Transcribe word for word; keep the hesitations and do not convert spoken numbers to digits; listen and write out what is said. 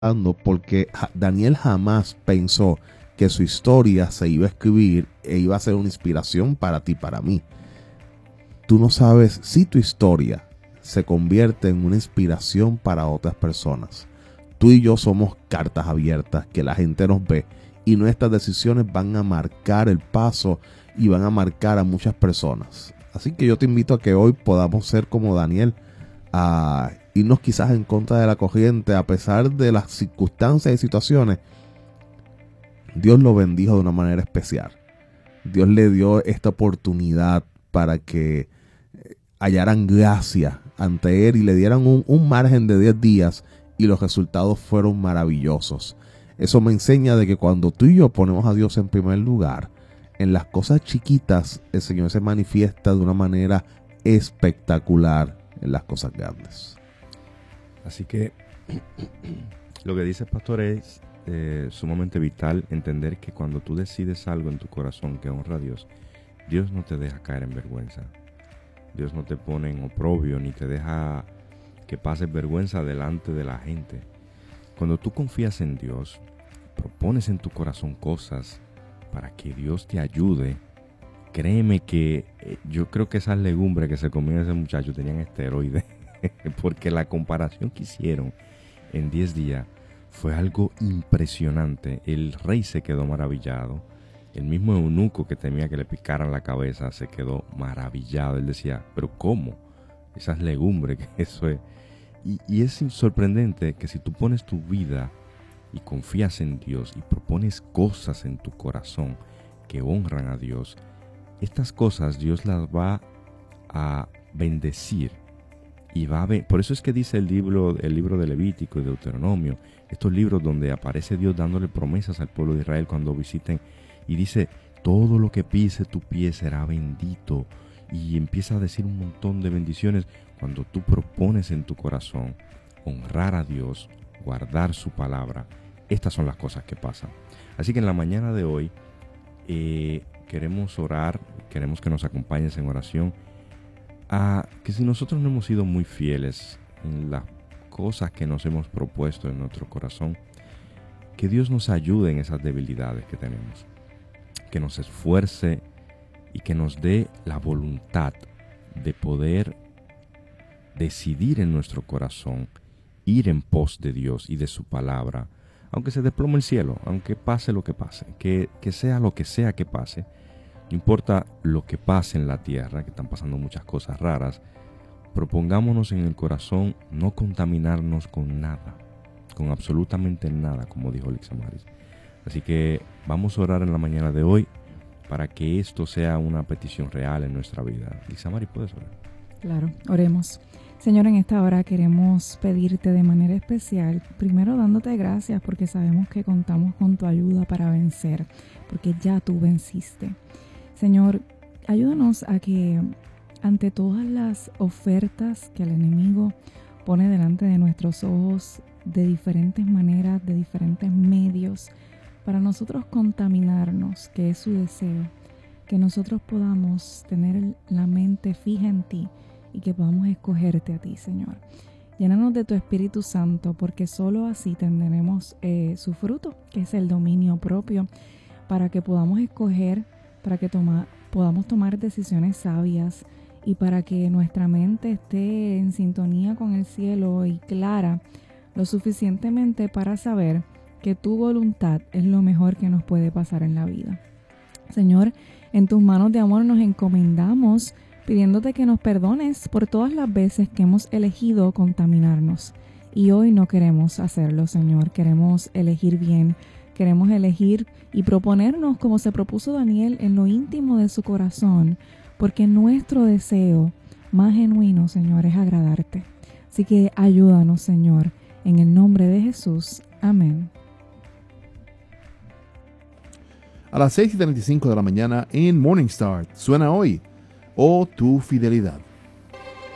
porque Daniel jamás pensó que su historia se iba a escribir e iba a ser una inspiración para ti, para mí. Tú no sabes si tu historia se convierte en una inspiración para otras personas. Tú y yo somos cartas abiertas que la gente nos ve, y nuestras decisiones van a marcar el paso y van a marcar a muchas personas. Así que yo te invito a que hoy podamos ser como Daniel, a irnos quizás en contra de la corriente, a pesar de las circunstancias y situaciones. Dios lo bendijo de una manera especial. Dios le dio esta oportunidad para que hallaran gracia ante él y le dieran un, un margen de diez días, y los resultados fueron maravillosos. Eso me enseña de que cuando tú y yo ponemos a Dios en primer lugar, en las cosas chiquitas el Señor se manifiesta de una manera espectacular en las cosas grandes. Así que lo que dice el pastor es eh, sumamente vital entender que cuando tú decides algo en tu corazón que honra a Dios, Dios no te deja caer en vergüenza. Dios no te pone en oprobio ni te deja que pases vergüenza delante de la gente. Cuando tú confías en Dios, propones en tu corazón cosas para que Dios te ayude, créeme que eh, yo creo que esas legumbres que se comían ese muchacho tenían esteroides, porque la comparación que hicieron en diez días fue algo impresionante. El rey se quedó maravillado. El mismo eunuco que temía que le picaran la cabeza se quedó maravillado. Él decía, pero ¿cómo? Esas legumbres, que eso es. Y, y es sorprendente que si tú pones tu vida y confías en Dios y propones cosas en tu corazón que honran a Dios, estas cosas Dios las va a bendecir y va a ver. Por eso es que dice el libro, el libro de Levítico y Deuteronomio, estos libros donde aparece Dios dándole promesas al pueblo de Israel cuando visiten, y dice, todo lo que pise tu pie será bendito, y empieza a decir un montón de bendiciones. Cuando tú propones en tu corazón honrar a Dios, guardar su palabra, estas son las cosas que pasan. Así que en la mañana de hoy eh, queremos orar, queremos que nos acompañes en oración, a que si nosotros no hemos sido muy fieles en las cosas que nos hemos propuesto en nuestro corazón, que Dios nos ayude en esas debilidades que tenemos, que nos esfuerce y que nos dé la voluntad de poder decidir en nuestro corazón ir en pos de Dios y de su palabra, aunque se desplome el cielo, aunque pase lo que pase, que, que sea lo que sea que pase, no importa lo que pase en la tierra, que están pasando muchas cosas raras, propongámonos en el corazón no contaminarnos con nada, con absolutamente nada, como dijo Lixamaris. Así que vamos a orar en la mañana de hoy para que esto sea una petición real en nuestra vida. Lixamaris, ¿puedes orar? Claro, oremos. Señor, en esta hora queremos pedirte de manera especial, primero dándote gracias porque sabemos que contamos con tu ayuda para vencer, porque ya tú venciste. Señor, ayúdanos a que ante todas las ofertas que el enemigo pone delante de nuestros ojos de diferentes maneras, de diferentes medios, para nosotros contaminarnos, que es su deseo, que nosotros podamos tener la mente fija en ti y que podamos escogerte a ti, Señor. Llénanos de tu Espíritu Santo, porque solo así tendremos eh, su fruto, que es el dominio propio, para que podamos escoger, para que toma, podamos tomar decisiones sabias y para que nuestra mente esté en sintonía con el cielo y clara lo suficientemente para saber que tu voluntad es lo mejor que nos puede pasar en la vida. Señor, en tus manos de amor nos encomendamos, pidiéndote que nos perdones por todas las veces que hemos elegido contaminarnos. Y hoy no queremos hacerlo, Señor. Queremos elegir bien. Queremos elegir y proponernos como se propuso Daniel en lo íntimo de su corazón, porque nuestro deseo más genuino, Señor, es agradarte. Así que ayúdanos, Señor, en el nombre de Jesús. Amén. A las seis y treinta y cinco de la mañana en Morning Star suena hoy, Oh tu fidelidad.